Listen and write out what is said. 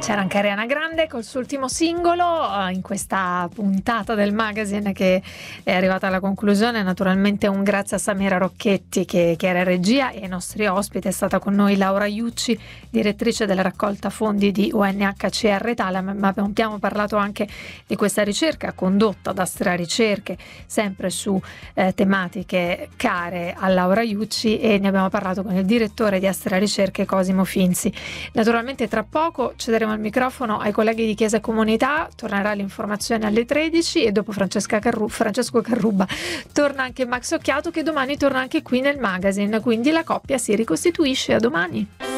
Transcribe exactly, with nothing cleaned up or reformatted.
C'era anche Ariana Grande col suo ultimo singolo in questa puntata del magazine che è arrivata alla conclusione. Naturalmente un grazie a Samira Rocchetti che, che era in regia, e ai nostri ospiti. È stata con noi Laura Iucci, direttrice della raccolta fondi di U N H C R Thalam, ma abbiamo parlato anche di questa ricerca condotta da Astra Ricerche sempre su eh, tematiche care a Laura Iucci, e ne abbiamo parlato con il direttore di Astra Ricerche Cosimo Finzi. Naturalmente tra poco cederemo il microfono ai colleghi di Chiesa e Comunità, tornerà l'informazione alle tredici, e dopo Francesca Carru- Francesco Carruba torna anche Max Occhiato, che domani torna anche qui nel magazine, quindi la coppia si ricostituisce. A domani.